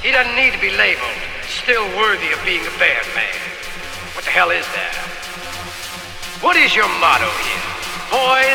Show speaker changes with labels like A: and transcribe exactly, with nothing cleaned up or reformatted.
A: He doesn't need to be labeled. Still worthy of being a bad man. What the hell is that? What is your motto here? Poise,